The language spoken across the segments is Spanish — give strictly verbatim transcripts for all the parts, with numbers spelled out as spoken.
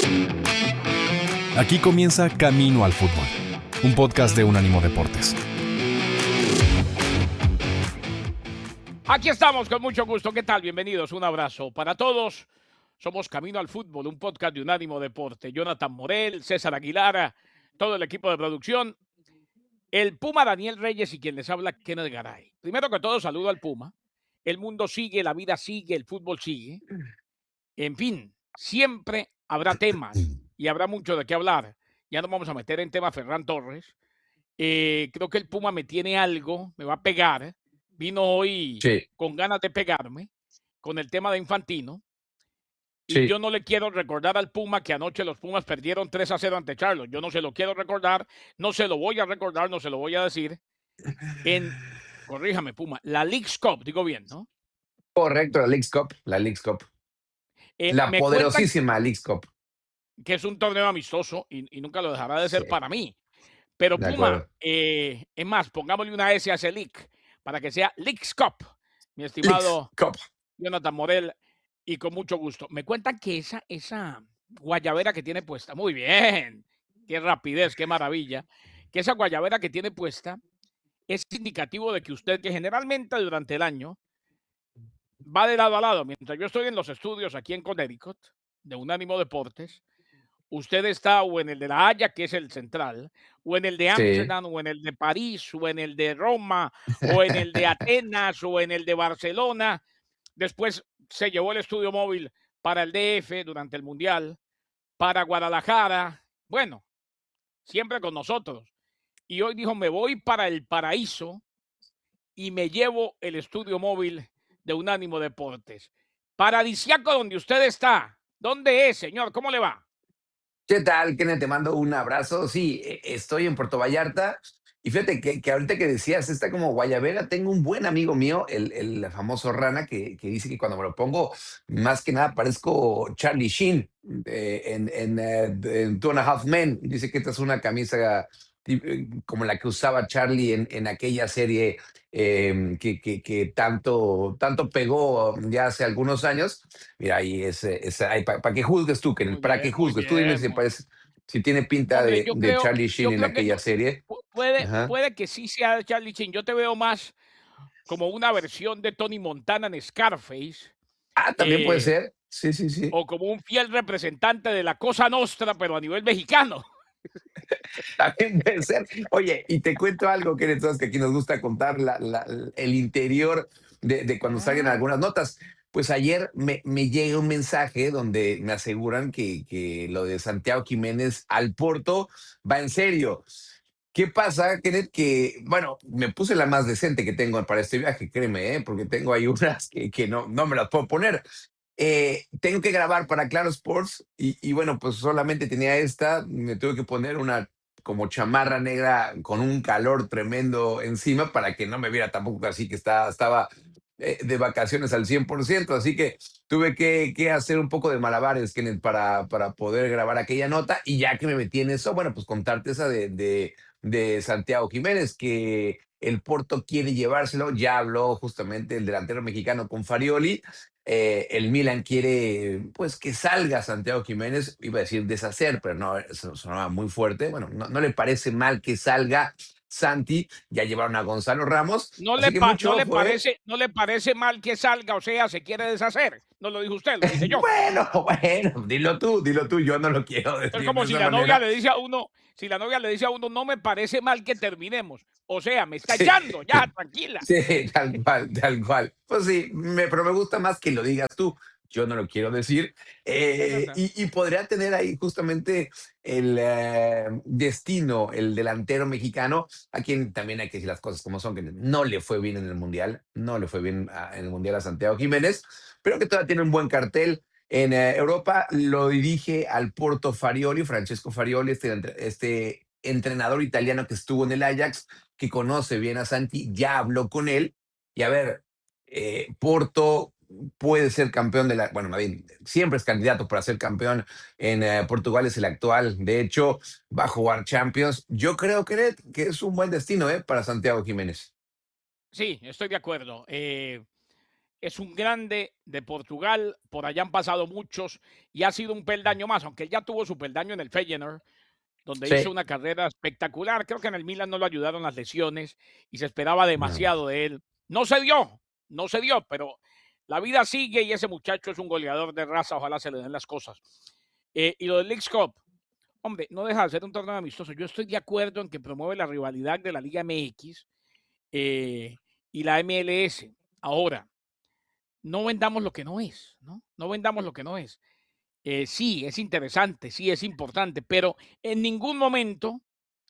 Aquí comienza Camino al Fútbol, un podcast de Unánimo Deportes. Aquí estamos con mucho gusto. ¿Qué tal? Bienvenidos. Un abrazo para todos. Somos Camino al Fútbol, un podcast de Unánimo Deporte. Jonathan Morel, César Aguilar, todo el equipo de producción. El Puma Daniel Reyes y quien les habla, Kenneth Garay. Primero que todo, saludo al Puma. El mundo sigue, la vida sigue, el fútbol sigue. En fin, siempre habrá temas y habrá mucho de qué hablar. Ya nos vamos a meter en tema Ferran Torres. Eh, creo que el Puma me tiene algo, me va a pegar. Vino hoy Sí, con ganas de pegarme con el tema de Infantino. Y sí. yo no le quiero recordar al Puma que anoche los Pumas perdieron tres a cero ante Charlotte. Yo no se lo quiero recordar, no se lo voy a recordar, no se lo voy a decir. En, corríjame, Puma, la Leagues Cup, digo bien, ¿no? Correcto, la Leagues Cup, la Leagues Cup. Eh, La me cuentan poderosísima Leagues Cup. que es un torneo amistoso y, y nunca lo dejará de Sí, ser para mí. Pero de Puma, acuerdo. eh, es más, pongámosle una S a ese league para que sea Leagues Cup, mi Leagues estimado Cup. Jonathan Morel, y con mucho gusto. Me cuentan que esa, esa guayabera que tiene puesta, muy bien, qué rapidez, qué maravilla, que esa guayabera que tiene puesta es indicativo de que usted, que generalmente durante el año va de lado a lado, mientras yo estoy en los estudios aquí en Connecticut, de Unánimo Deportes, usted está o en el de La Haya, que es el central, o en el de Sí. Ámsterdam, o en el de París, o en el de Roma, o en el de Atenas, o en el de Barcelona. Después se llevó el estudio móvil para el D F durante el Mundial, para Guadalajara. Bueno, siempre con nosotros. Y hoy dijo, me voy para el paraíso y me llevo el estudio móvil de Unánimo Deportes. Paradisiaco donde usted está. ¿Dónde es, señor? ¿Cómo le va? ¿Qué tal, Kenneth? Te mando un abrazo. Sí, e- estoy en Puerto Vallarta. Y fíjate que, que ahorita que decías, está como guayabera, tengo un buen amigo mío, el, el famoso Rana, que, que dice que cuando me lo pongo, más que nada parezco Charlie Sheen eh, en, en, eh, en Two and a Half Men. Dice que esta es una camisa eh, como la que usaba Charlie en, en aquella serie eh, que, que, que tanto, tanto pegó ya hace algunos años. Mira, ahí es, para que juzgues tú, que Muy para que bien, muy juzgues, tú dime bien. si Muy... parece, si tiene pinta Hombre, de, yo de creo, Charlie Sheen yo en creo que aquella no, serie. pu- puede, Ajá. puede que sí sea Charlie Chin. Yo te veo más como una versión de Tony Montana en Scarface, Ah, también puede eh, ser. Sí, sí, sí. o como un fiel representante de la Cosa Nostra, pero a nivel mexicano. También puede ser. Oye, y te cuento algo, que sabes que aquí nos gusta contar la- la- el interior de, de cuando salgan Ah, algunas notas. Pues ayer me, me llega un mensaje donde me aseguran que, que lo de Santiago Jiménez al Porto va en serio. ¿Qué pasa, Kenneth? Que, bueno, me puse la más decente que tengo para este viaje, créeme, ¿eh? Porque tengo ahí unas que, que no, no me las puedo poner. Eh, tengo que grabar para Claro Sports y, y bueno, pues solamente tenía esta, me tuve que poner una como chamarra negra con un calor tremendo encima para que no me viera tampoco así que estaba, estaba eh, de vacaciones al cien por ciento, así que tuve que, que hacer un poco de malabares, Kenneth, para, para poder grabar aquella nota y ya que me metí en eso, bueno, pues contarte esa de, de, de Santiago Jiménez, que el Porto quiere llevárselo, ya habló justamente el delantero mexicano con Farioli. Eh, el Milan quiere, pues, que salga Santiago Jiménez, iba a decir deshacer, pero no, eso sonaba muy fuerte. Bueno, no, no le parece mal que salga Santi, ya llevaron a Gonzalo Ramos, no así le, que pa- mucho no le ojo, ¿eh? parece, no le parece mal que salga, o sea, se quiere deshacer. No lo dijo usted, lo dije yo. Bueno, bueno, dilo tú, dilo tú, yo no lo quiero Es decir de como si esa la novia manera. le dice a uno, si la novia le dice a uno, no me parece mal que terminemos. O sea, me está Sí, echando, ya, tranquila. sí, tal cual, tal cual. Pues sí, me, pero me gusta más que lo digas tú. Yo no lo quiero decir. Es Eh, verdad. y, y podría tener ahí justamente el eh, destino, el delantero mexicano, a quien también hay que decir las cosas como son, que no le fue bien en el Mundial, no le fue bien a- en el Mundial a Santiago Jiménez, pero que todavía tiene un buen cartel. En eh, Europa lo dirige al Porto Farioli, Francesco Farioli, este, entre- este entrenador italiano que estuvo en el Ajax, que conoce bien a Santi, ya habló con él. Y a ver, eh, Porto puede ser campeón de la, bueno, más bien, siempre es candidato para ser campeón en eh, Portugal, es el actual. De hecho, va a jugar Champions. Yo creo que, que es un buen destino, ¿eh? Para Santiago Jiménez. Sí, estoy de acuerdo. Eh, es un grande de Portugal, por allá han pasado muchos y ha sido un peldaño más, aunque él ya tuvo su peldaño en el Feyenoord, donde hizo Sí. una carrera espectacular. Creo que en el Milan no lo ayudaron las lesiones y se esperaba No. demasiado de él. No se dio, no se dio, pero la vida sigue y ese muchacho es un goleador de raza. Ojalá se le den las cosas. Eh, y lo del Leagues Cup, hombre, no deja de ser un torneo amistoso. Yo estoy de acuerdo en que promueve la rivalidad de la Liga M X eh, y la M L S. Ahora, no vendamos lo que no es, ¿no? No vendamos lo que no es. Eh, sí, es interesante, sí, es importante, pero en ningún momento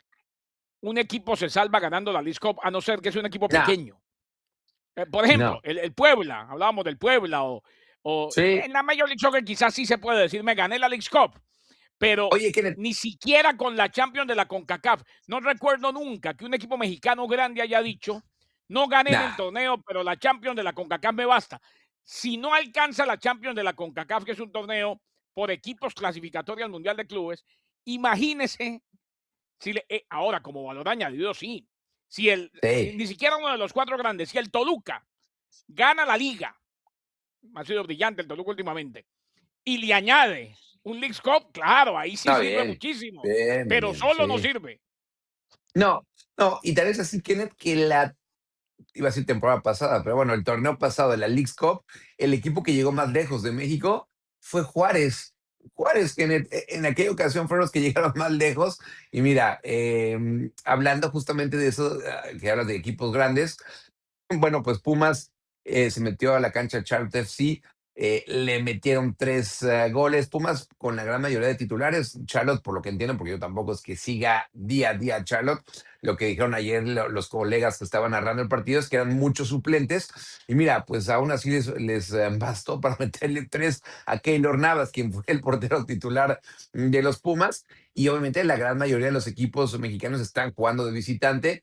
un equipo se salva ganando la Leagues Cup, a no ser que sea un equipo No, pequeño. Eh, por ejemplo, no. el, el Puebla, hablábamos del Puebla, o, o Sí. en la Major League Soccer quizás sí se puede decir, me gané la Leagues Cup, pero Oye, Kenneth, ni siquiera con la Champions de la CONCACAF. No recuerdo nunca que un equipo mexicano grande haya dicho, no gané en el nah, torneo, pero la Champions de la CONCACAF me basta. Si no alcanza la Champions de la CONCACAF, que es un torneo por equipos clasificatorios al Mundial de Clubes, imagínese si le, eh, ahora como valor añadido, sí. Si el, sí. ni, ni siquiera uno de los cuatro grandes, si el Toluca gana la liga, ha sido brillante el Toluca últimamente, y le añade un Leagues Cup, claro, ahí sí Está sirve bien, muchísimo, bien, pero bien, solo no sí. sirve. No, no, y tal vez así, Kenneth, que la iba a decir temporada pasada, pero bueno, el torneo pasado de la Leagues Cup, el equipo que llegó más lejos de México fue Juárez. Juárez, que en, el- en aquella ocasión fueron los que llegaron más lejos. Y mira, eh, hablando justamente de eso, ah, que hablas de equipos grandes, bueno, pues Pumas eh, se metió a la cancha Charlotte F C, eh, le metieron tres eh, goles. Pumas con la gran mayoría de titulares. Charlotte, por lo que entiendo, porque yo tampoco es que siga día a día a Charlotte, lo que dijeron ayer lo- los colegas que estaban narrando el partido es que eran muchos suplentes. Y mira, pues aún así les, les eh, bastó para meterle tres a Keylor Navas, quien fue el portero titular de los Pumas. Y obviamente la gran mayoría de los equipos mexicanos están jugando de visitante.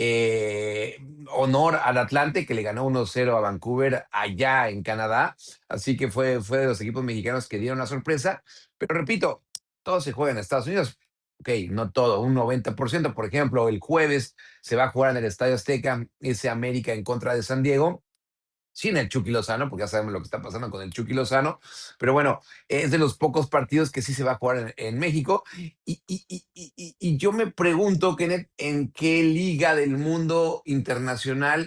Eh, honor al Atlante que le ganó uno cero a Vancouver allá en Canadá. Así que fue, fue de los equipos mexicanos que dieron la sorpresa. Pero repito, todo se juega en Estados Unidos. Ok, no todo, un noventa por ciento. Por ejemplo, el jueves se va a jugar en el Estadio Azteca ese América en contra de San Diego sin el Chucky Lozano, porque ya sabemos lo que está pasando con el Chucky Lozano, pero bueno, es de los pocos partidos que sí se va a jugar en, en México. Y, y, y, y, y yo me pregunto, Kenneth, ¿en qué liga del mundo internacional,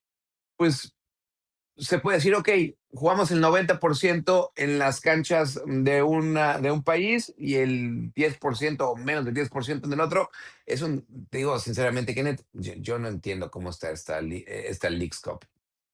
pues se puede decir, ok, jugamos el noventa por ciento en las canchas de, una, de un país y el diez por ciento o menos del diez por ciento en el otro? Es un, te digo sinceramente, Kenneth, yo, yo no entiendo cómo está esta, li- eh, esta Leagues Cup.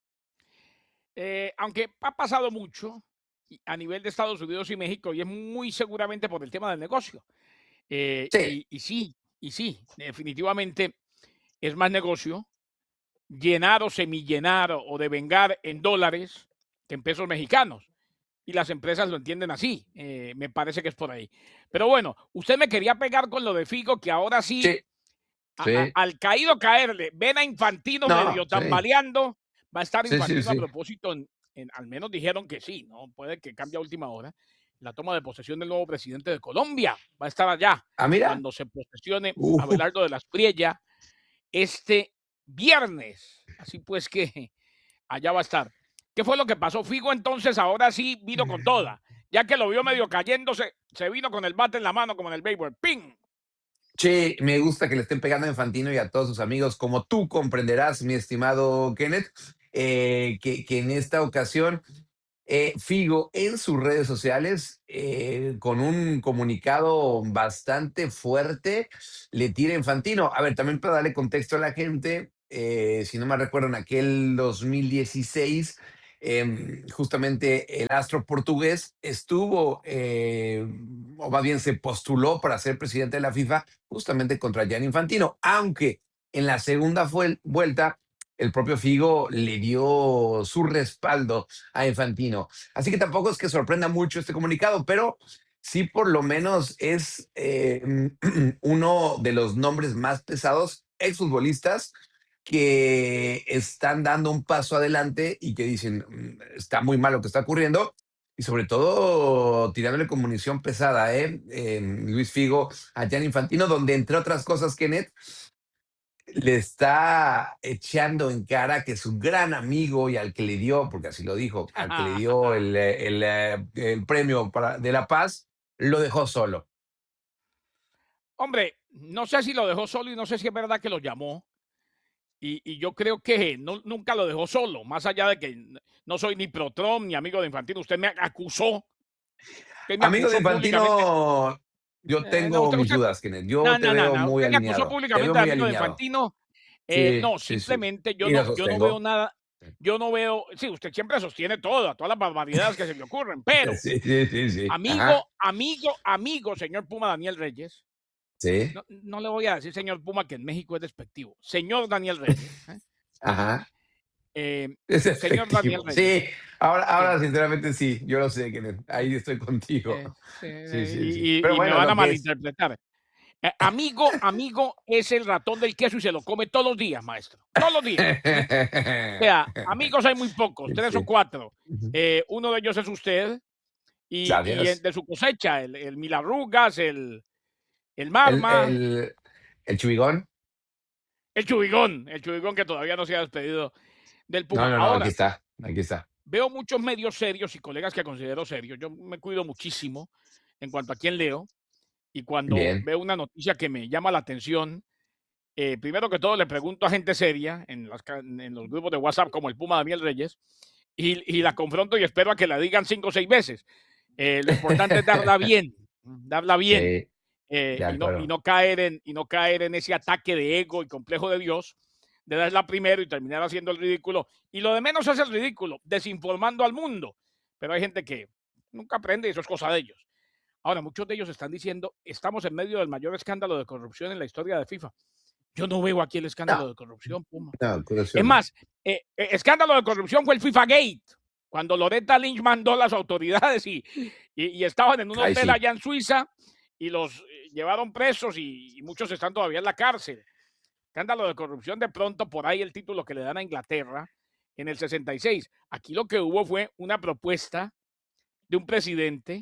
Eh, aunque ha pasado mucho y- a nivel de Estados Unidos y México, y es muy seguramente por el tema del negocio. Eh, Sí, y, y sí, y sí, definitivamente es más negocio llenar o semillenar o devengar en dólares que en pesos mexicanos. Y las empresas lo entienden así. Eh, me parece que es por ahí. Pero bueno, usted me quería pegar con lo de Figo, que ahora sí, sí, a- a- sí. al caído caerle, ven a Infantino No, medio sí. tambaleando. Va a estar Sí, sí, Infantino a sí. propósito, en, en- al menos dijeron que sí, ¿no? Puede que cambie a última hora. La toma de posesión del nuevo presidente de Colombia va a estar allá Ah, mira. cuando se posesione Uh, Abelardo de las Priella este viernes. Así pues que allá va a estar. ¿Qué fue lo que pasó? Figo entonces ahora sí vino con toda. Ya que lo vio medio cayéndose, se vino con el bate en la mano como en el béisbol. ¡Ping! che, me gusta que le estén pegando a Infantino y a todos sus amigos, como tú comprenderás, mi estimado Kenneth, eh, que, que en esta ocasión eh, Figo en sus redes sociales, eh, con un comunicado bastante fuerte, le tira a Infantino. A ver, también para darle contexto a la gente, eh, si no me recuerdo, en aquel dos mil dieciséis, eh, justamente el astro portugués estuvo, eh, o más bien se postuló para ser presidente de la FIFA, justamente contra Gianni Infantino, aunque en la segunda fue, vuelta el propio Figo le dio su respaldo a Infantino. Así que tampoco es que sorprenda mucho este comunicado, pero sí por lo menos es eh, uno de los nombres más pesados, exfutbolistas, que están dando un paso adelante y que dicen, "Mm, está muy mal lo que está ocurriendo". Y sobre todo tirándole con munición pesada, ¿eh? Eh, Luis Figo a Gianni Infantino, donde entre otras cosas, Kenneth, le está echando en cara que su gran amigo y al que le dio, porque así lo dijo, al que le dio el, eh, el, eh, el premio para, de la paz, lo dejó solo. Hombre, no sé si lo dejó solo y no sé si es verdad que lo llamó. Y, y yo creo que no, nunca lo dejó solo, más allá de que n- no soy ni pro Trump ni amigo de Infantino. Usted me acusó, usted me Amigo de acusó públicamente. Infantino, yo Eh, no, tengo usted, mis usted, dudas, Kenneth. Yo no, te no, no, veo no. muy Usted me acusó alineado. Te veo públicamente de muy amigo de alineado. Infantino. Eh, Sí, no, sí, sí. simplemente yo Y no, lo yo no veo sostengo. nada. Yo no veo, sí, usted siempre sostiene todo, todas las barbaridades que se le ocurren, pero Sí, sí, sí, sí. amigo, Ajá. amigo, amigo, señor Puma Daniel Reyes, Sí. no, no le voy a decir señor Puma que en México es despectivo. Señor Daniel Reyes, ¿eh? Ajá. Eh, Es señor Daniel efectivo. Reyes, Sí. Ahora, sí, ahora, sinceramente, sí. Yo lo sé, Kenneth. sí, Ahí estoy contigo. sí, sí, Sí, eh, sí, sí. y, y- Pero y me bueno, van lo a que es. malinterpretar. Eh, amigo, amigo es el ratón del queso y se lo come todos los días, maestro. Todos los días. ¿Eh? O sea, amigos hay muy pocos, Sí, tres o sí. cuatro. Ujú. Eh, uno de ellos es usted y, y el Gracias. de su cosecha, el, el Milarrugas, el, el El, Marma, el, el chubigón. el Chubigón, el Chubigón que todavía no se ha despedido del No, Puma. no, no, aquí Ahora, está. Aquí está. veo muchos medios serios y colegas que considero serios. Yo me cuido muchísimo en cuanto a quién leo y cuando Bien. veo una noticia que me llama la atención, eh, primero que todo le pregunto a gente seria en, las, en los grupos de WhatsApp como el Puma Daniel Reyes y, y la confronto y espero a que la digan cinco o seis veces. Eh, lo importante es darla bien, darla bien Sí, eh, de y, no, y, acuerdo. no caer en, y no caer en ese ataque de ego y complejo de Dios, de darla primero y terminar haciendo el ridículo. Y lo de menos es el ridículo, desinformando al mundo. Pero hay gente que nunca aprende y eso es cosa de ellos. Ahora, muchos de ellos están diciendo, estamos en medio del mayor escándalo de corrupción en la historia de FIFA. Yo no veo aquí el No, escándalo de corrupción, Puma. no, Es corrección no. más, eh, eh, escándalo de corrupción fue el FIFA Gate, cuando Loretta Lynch mandó a las autoridades y, y, y estaban en un Ahí hotel sí. allá en Suiza y los eh, llevaron presos y, y muchos están todavía en la cárcel. Escándalo de corrupción, de pronto por ahí el título que le dan a Inglaterra en el sesenta y seis. Aquí lo que hubo fue una propuesta de un presidente,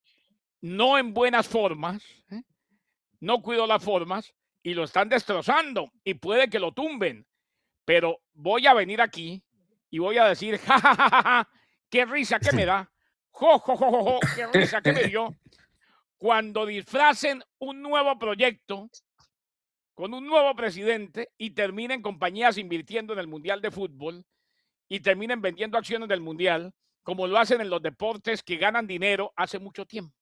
no en buenas formas, ¿eh? No cuidó las formas y lo están destrozando y puede que lo tumben. Pero voy a venir aquí y voy a decir, ja, ja, ja, ja, ja, qué risa que me da, jo, jo, jo, jo, jo, qué risa que me dio cuando disfracen un nuevo proyecto con un nuevo presidente y terminen compañías invirtiendo en el Mundial de Fútbol y terminen vendiendo acciones del Mundial, como lo hacen en los deportes que ganan dinero hace mucho tiempo.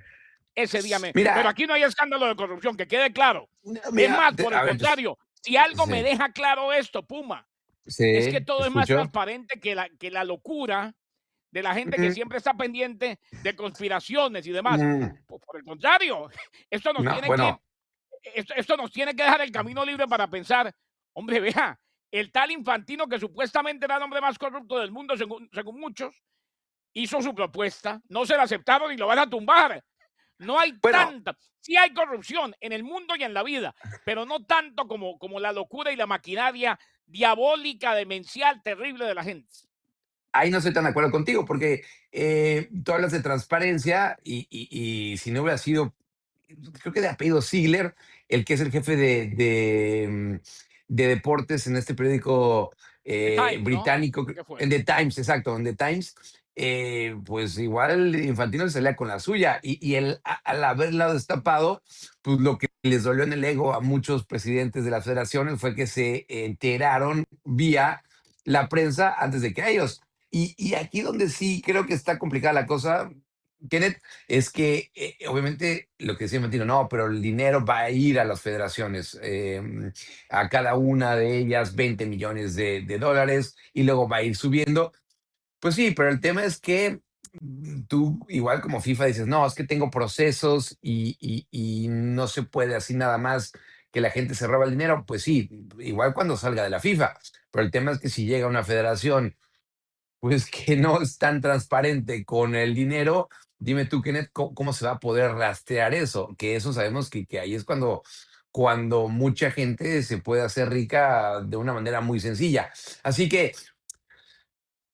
Ese día me... Pero Mira, aquí no hay escándalo de corrupción, que quede claro. no, Es mira, más, te- por el a ver, pues, contrario, si algo me sí, deja claro esto, Puma, es que sí, te todo es más escucho. transparente que la, que la locura de la gente que Mm, siempre está pendiente de conspiraciones y demás. mm, Por, por el contrario, esto nos no, tiene que, bueno, esto, esto nos tiene que dejar el camino libre para pensar, hombre, vea, el tal Infantino que supuestamente era el hombre más corrupto del mundo, según, según muchos, hizo su propuesta, no se la aceptaron y lo van a tumbar. No hay bueno, tanta, sí hay corrupción en el mundo y en la vida, pero no tanto como, como la locura y la maquinaria diabólica, demencial, terrible de la gente. ahí no estoy tan de acuerdo contigo, porque eh, tú hablas de transparencia y, y- y si no hubiera sido, creo que de apellido Ziegler, el que es el jefe de, de, mm, de deportes en este periódico The eh, Times, ¿no? británico, Creo que fue. en The Times, exacto, en The Times, eh, pues igual Infantino se salía con la suya y, y él, a- al haberla destapado, pues lo que les dolió en el ego a muchos presidentes de las federaciones fue que se enteraron vía la prensa antes de que a ellos. Y, y aquí donde sí creo que está complicada la cosa, Kenneth, es que eh, obviamente lo que decía Infantino, no, pero el dinero va a ir a las federaciones, eh, a cada una de ellas veinte millones de, de dólares y luego va a ir subiendo. Pues sí, pero el tema es que mm, tú, igual como FIFA, dices, no, es que tengo procesos y, y, y no se puede así nada más que la gente se roba el dinero. Pues sí, igual cuando salga de la FIFA. Pero el tema es que si llega una federación pues que no es tan transparente con el dinero, dime tú, Kenneth, ¿cómo, cómo se va a poder rastrear eso? Que eso sabemos que, que ahí es cuando, cuando mucha gente se puede hacer rica de una manera muy sencilla. Así que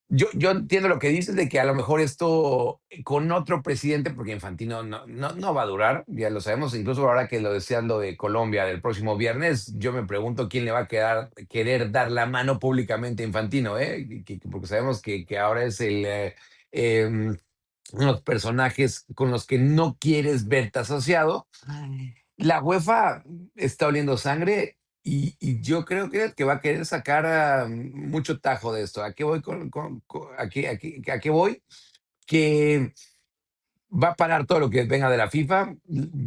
Yo, yo entiendo lo que dices de que a lo mejor esto eh, con otro presidente, porque Infantino no, no, no va a durar, ya lo sabemos, incluso ahora que lo decían lo de Colombia del próximo viernes, yo me pregunto quién le va a quedar, querer dar la mano públicamente a Infantino, ¿eh? Que- que- porque sabemos que, que ahora es el, eh, em, uno de los personajes con los que no quieres verte asociado. La UEFA está oliendo sangre y, y yo creo que, que va a querer sacar ah, mucho tajo de esto. ¿A qué voy con, con- con- a qué, a qué- a qué voy? Que va a parar todo lo que venga de la FIFA.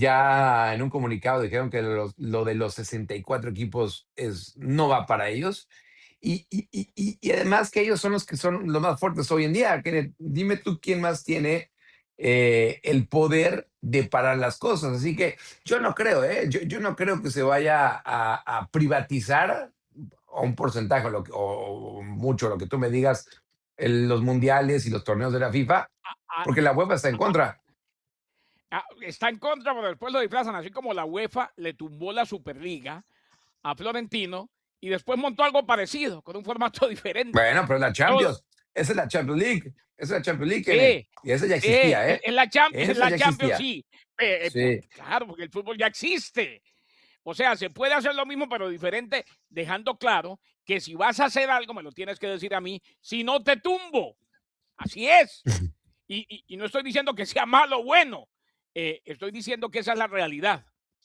Ya en un comunicado dijeron que los- lo de los sesenta y cuatro equipos es, no va para ellos. Y, y- y- y- y además que ellos son los que son los más fuertes hoy en día. Kenneth, dime tú quién más tiene eh, el poder de parar las cosas. Así que yo no creo, ¿eh? Yo, yo no creo que se vaya a, a privatizar a un porcentaje lo que- o, o mucho lo que tú me digas, el- los mundiales y los torneos de la FIFA, Ah, porque la UEFA está en contra. ah, está en contra, pero después lo disfrazan, así como la UEFA le tumbó la Superliga a Florentino y después montó algo parecido, con un formato diferente. Bueno, pero es la Todo. Champions. Esa es la Champions League. Esa es la Champions League, Kenneth. Sí, Y esa ya sí, existía, en ¿eh? en la Champions en Esa la ya Champions existía. sí, eh, eh, Sí. porque claro, porque el fútbol ya existe. O sea, se puede hacer lo mismo, pero diferente, dejando claro que si vas a hacer algo, me lo tienes que decir a mí, si no te tumbo. Así es. Y y y no estoy diciendo que sea malo o bueno, eh, estoy diciendo que esa es la realidad.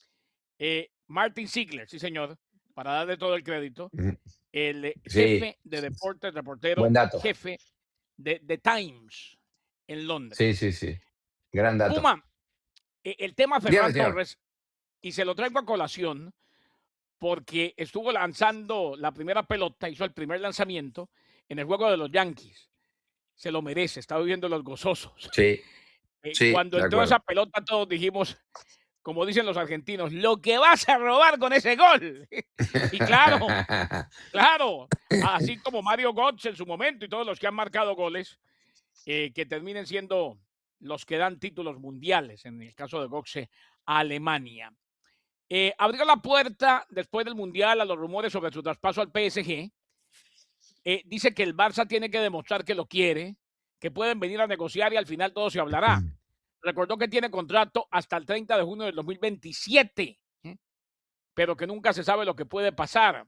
Eh, Martin Ziegler, sí, señor, para darle todo el crédito, Ujú. el eh, Sí, jefe de deportes, reportero buen dato. jefe de The Times en Sí, Londres. sí, sí. Gran dato. Puma, e el tema Dígame, Ferran señor. Torres, y se lo traigo a colación, porque estuvo lanzando la primera pelota, hizo el primer lanzamiento en el juego de los Yankees. Se lo merece, está viviendo los gozosos. Sí, Eh, sí, cuando de entró acuerdo. esa pelota, todos dijimos, como dicen los argentinos, lo que vas a robar con ese gol. Y claro, claro, así como Mario Götze en su momento y todos los que han marcado goles, eh, que terminen siendo los que dan títulos mundiales, en el caso de Götze, a Alemania. Eh, abrió la puerta después del Mundial a los rumores sobre su traspaso al P S G. Eh, dice que el Barça tiene que demostrar que lo quiere, que pueden venir a negociar y al final todo se hablará. Recordó que tiene contrato hasta el treinta de junio del dos mil veintisiete, ¿eh? Pero que nunca se sabe lo que puede pasar.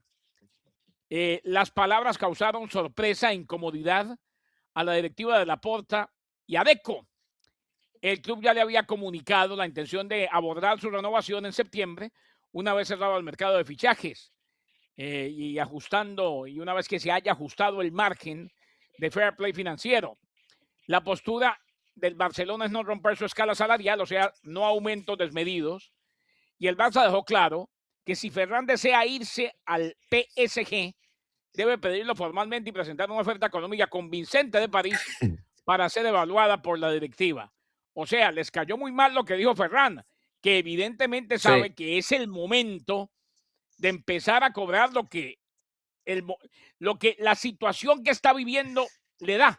Eh, las palabras causaron sorpresa e incomodidad a la directiva de Laporta y a Deco. El club ya le había comunicado la intención de abordar su renovación en septiembre, una vez cerrado el mercado de fichajes eh, y ajustando, y una vez que se haya ajustado el margen de fair play financiero. La postura del Barcelona es no romper su escala salarial, o sea, no aumentos desmedidos. Y el Barça dejó claro que si Ferran desea irse al P S G, debe pedirlo formalmente y presentar una oferta económica convincente de París para ser evaluada por la directiva. O sea, les cayó muy mal lo que dijo Ferran, que evidentemente Sí. sabe que es el momento de empezar a cobrar lo que, el, lo que la situación que está viviendo le da.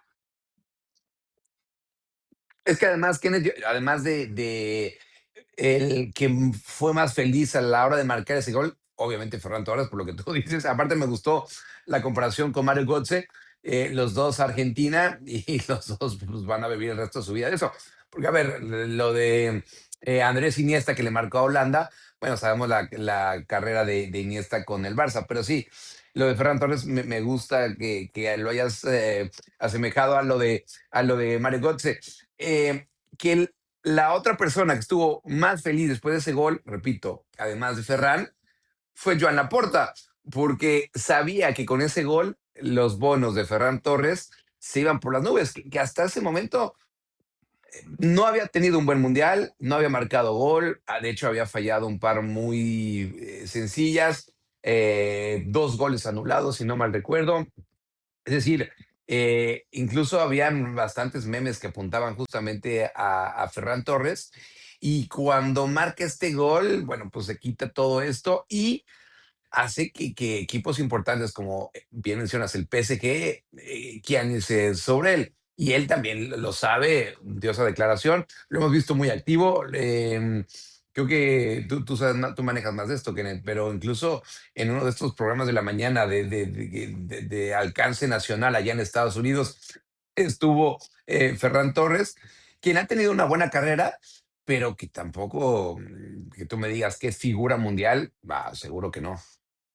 Es que además, Kenneth, yo- además de, de el que fue más feliz a la hora de marcar ese gol, obviamente Ferran Torres, por lo que tú dices. Aparte me gustó la comparación con Mario Götze, eh, los dos Argentina y los dos pues, van a vivir el resto de su vida de eso. Porque, a ver, lo de eh, Andrés Iniesta que le marcó a Holanda, bueno, sabemos la, la carrera de, de Iniesta con el Barça, pero sí, lo de Ferran Torres me, me gusta que, que lo hayas eh, asemejado a lo de, a lo de Mario Götze. Eh, que el, la otra persona que estuvo más feliz después de ese gol, repito, además de Ferran, fue Joan Laporta, porque sabía que con ese gol los bonos de Ferran Torres se iban por las nubes, que, que hasta ese momento no había tenido un buen mundial, no había marcado gol, ah, de hecho había fallado un par muy eh, sencillas, eh, dos goles anulados, si no mal recuerdo. Es decir, eh, incluso habían bastantes memes que apuntaban justamente a, a Ferran Torres. Y cuando marca este gol, bueno, pues se quita todo esto y hace que, que equipos importantes como eh, bien mencionas el P S G eh, quieran irse sobre él. Y él también lo sabe, dio esa declaración. Lo hemos visto muy activo. eh, creo que tú, tú, sabes, ma- tú manejas más de esto, Kenneth, pero incluso en uno de estos programas de la mañana de, de, de- de- de alcance nacional allá en Estados Unidos, estuvo eh, Ferran Torres, quien ha tenido una buena carrera, pero que tampoco, mm, que tú me digas que es figura mundial, bah, seguro que no.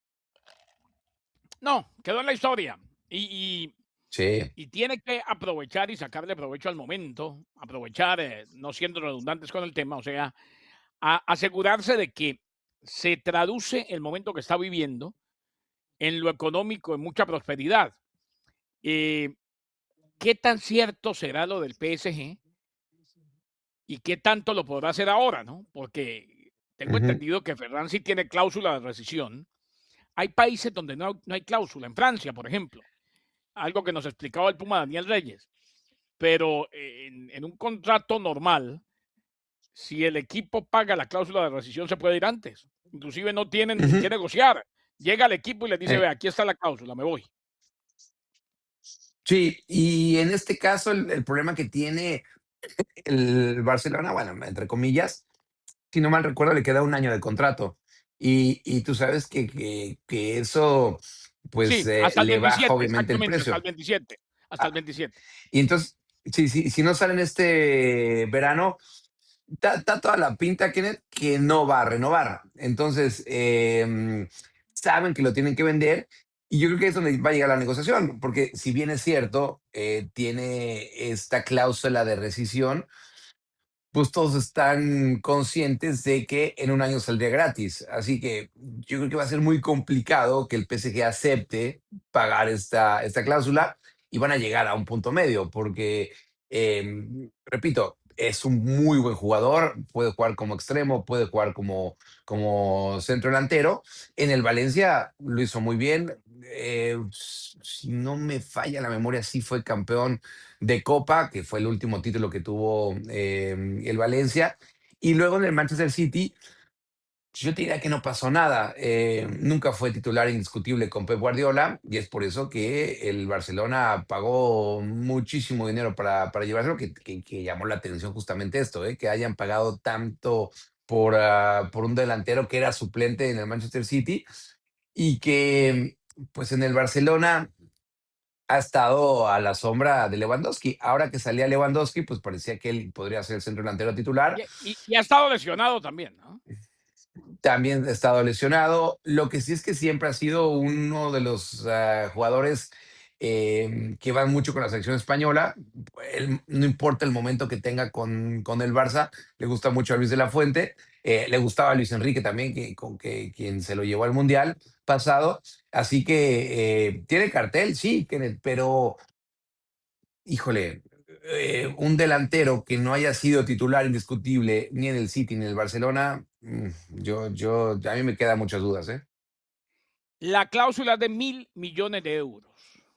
No, quedó en la historia. Y, y, Sí. y tiene que aprovechar y sacarle provecho al momento, aprovechar, eh, no siendo redundantes con el tema, o sea, a- asegurarse de que se traduce el momento que está viviendo en lo económico, en mucha prosperidad. Eh, ¿Qué tan cierto será lo del P S G y qué tanto lo podrá hacer ahora, no? Porque tengo Ujú, entendido que Ferran sí tiene cláusula de rescisión. Hay países donde no, no hay cláusula, en Francia, por ejemplo, algo que nos explicaba el Puma Daniel Reyes. Pero en, en un contrato normal, si el equipo paga la cláusula de rescisión, se puede ir antes. Inclusive no tienen ni ujú, que negociar. Llega el equipo y les dice, eh, ve, aquí está la cláusula, me voy. sí, y en este caso el, el problema que tiene el Barcelona, bueno, entre comillas, si no mal recuerdo, le queda un año de contrato. Y, y tú sabes que, que, que eso, pues, Sí, eh, hasta el le baja veintisiete, obviamente el exactamente, hasta el precio. veintisiete, hasta el Ah, veintisiete. y entonces, sí, sí, si no salen este verano, da, da toda la pinta, Kenneth, que no va a renovar. Entonces, eh, saben que lo tienen que vender y yo creo que es donde va a llegar la negociación, porque si bien es cierto, eh, tiene esta cláusula de rescisión, pues todos están conscientes de que en un año saldría gratis. Así que yo creo que va a ser muy complicado que el P S G acepte pagar esta, esta cláusula y van a llegar a un punto medio, porque, eh, repito, es un muy buen jugador, puede jugar como extremo, puede jugar como, como centro delantero. En el Valencia lo hizo muy bien. Eh, si no me falla la memoria, sí fue campeón de Copa, que fue el último título que tuvo eh, el Valencia. Y luego en el Manchester City, yo te diría que no pasó nada. Eh, nunca fue titular indiscutible con Pep Guardiola y es por eso que el Barcelona pagó muchísimo dinero para, para llevárselo, que, que, que llamó la atención justamente esto, eh, que hayan pagado tanto por, uh, por un delantero que era suplente en el Manchester City y que pues en el Barcelona ha estado a la sombra de Lewandowski. Ahora que salía Lewandowski, pues parecía que él podría ser el centro delantero titular. Y, y- y ha estado lesionado también, ¿no? También ha estado lesionado. Lo que sí es que siempre ha sido uno de los uh, jugadores eh, que van mucho con la selección española. Él, no importa el momento que tenga con, con el Barça, le gusta mucho a Luis de la Fuente. Eh, le gustaba a Luis Enrique también, que, con que, quien se lo llevó al Mundial pasado. Así que eh, tiene cartel, sí, Kenneth, pero híjole, eh, un delantero que no haya sido titular indiscutible ni en el City ni en el Barcelona, mm, yo, yo, a mí me quedan muchas dudas, ¿eh? La cláusula de mil millones de euros.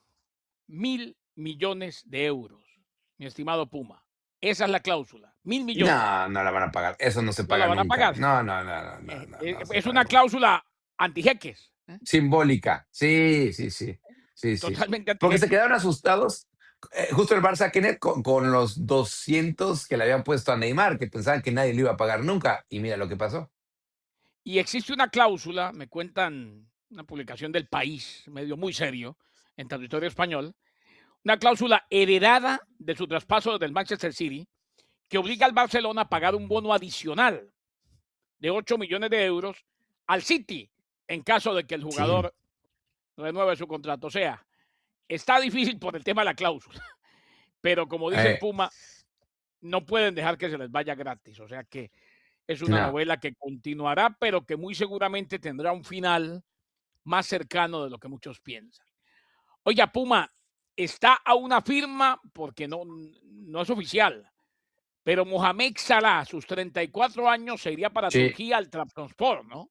Mil millones de euros, mi estimado Puma. Esa es la cláusula. Mil millones. No, no la van a pagar. Eso no se No la paga van a nunca. pagar. No, no, no, no, no, Eh, no, eh, no se es paga una nunca. cláusula antijeques. ¿Eh? Simbólica. Sí, sí, sí. Sí, sí. Totalmente Porque se antijeques. quedaron asustados, eh, justo el Barça, Kenneth, con, con los doscientos que le habían puesto a Neymar, que pensaban que nadie le iba a pagar nunca. Y mira lo que pasó. Y existe una cláusula, me cuentan una publicación del País, medio muy serio, en territorio español, una cláusula heredada de su traspaso del Manchester City, que obliga al Barcelona a pagar un bono adicional de ocho millones de euros al City en caso de que el Sí. jugador renueve su contrato. O sea, está difícil por el tema de la cláusula, pero como dice el Eh, Puma, no pueden dejar que se les vaya gratis. O sea que es una no. novela que continuará, pero que muy seguramente tendrá un final más cercano de lo que muchos piensan. Oiga, Puma, está a una firma, porque no, no es oficial, pero Mohamed Salah, a sus treinta y cuatro años, se iría para Sí. Turquía al Trabzonspor, ¿no?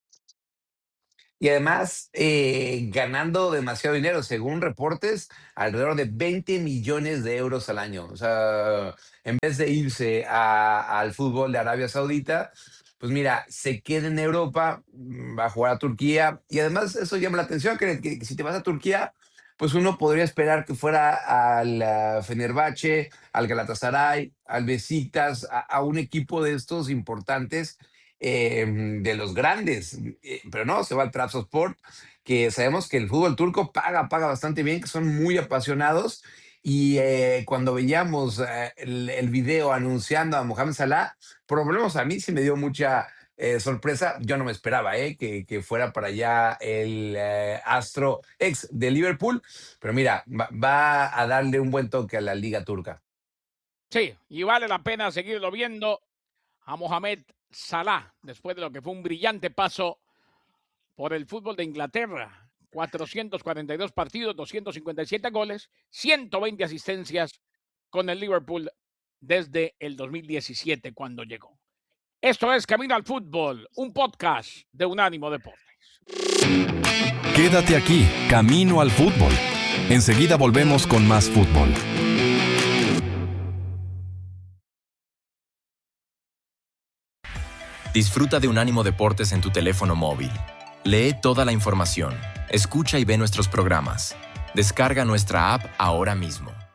Y además, eh, ganando demasiado dinero, según reportes, alrededor de veinte millones de euros al año. O sea, en vez de irse a- al fútbol de Arabia Saudita, pues mira, se queda en Europa, mm, va a jugar a Turquía. Y además eso llama la atención, que, que si te vas a Turquía, pues uno podría esperar que fuera al ah, Fenerbahce, al Galatasaray, al Besiktas, a, a un equipo de estos importantes, eh, de los grandes, eh, pero no, se va al Trabzonspor, que sabemos que el fútbol turco paga, paga bastante bien, que son muy apasionados Y eh, cuando veíamos eh, el, el video anunciando a Mohamed Salah, por lo menos a mí sí me dio mucha eh, sorpresa. Yo no me esperaba eh, que, que fuera para allá el eh, astro ex de Liverpool, pero mira, va, va a darle un buen toque a la liga turca. Sí, y vale la pena seguirlo viendo a Mohamed Salah, después de lo que fue un brillante paso por el fútbol de Inglaterra. cuatrocientos cuarenta y dos partidos, doscientos cincuenta y siete goles, ciento veinte asistencias con el Liverpool desde el dos mil diecisiete cuando llegó. Esto es Camino al Fútbol, un podcast de Unánimo Deportes. Quédate aquí, Camino al Fútbol. Enseguida volvemos con más fútbol. Disfruta de Unánimo Deportes en tu teléfono móvil. Lee toda la información, escucha y ve nuestros programas. Descarga nuestra app ahora mismo.